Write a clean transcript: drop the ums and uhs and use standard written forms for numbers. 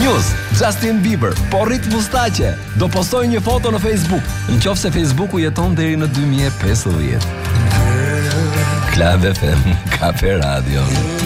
News, Justin Bieber, po rrit mustaqe. Do postoj një foto në Facebook. Nëse Facebooku jeton deri në 2050. Club FM, Kafe Radio.